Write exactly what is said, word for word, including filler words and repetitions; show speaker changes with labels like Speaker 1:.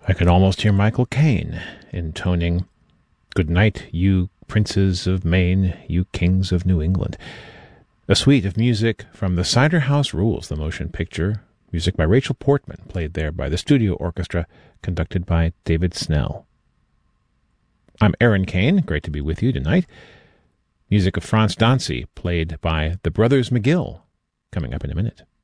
Speaker 1: I could almost hear Michael Caine intoning, "Good night, you princes of Maine, you kings of New England." A suite of music from The Cider House Rules, the motion picture, music by Rachel Portman, played there by the studio orchestra, conducted by David Snell. I'm Aaron Kane, great to be with you tonight. Music of Franz Dancy, played by the Brothers McGill, coming up in a minute.